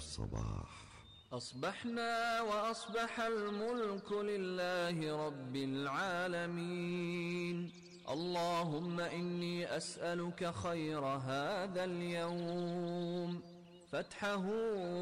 الصباح. أصبحنا وأصبح الملك لله رب العالمين. اللهم إني أسألك خير هذا اليوم، فتحه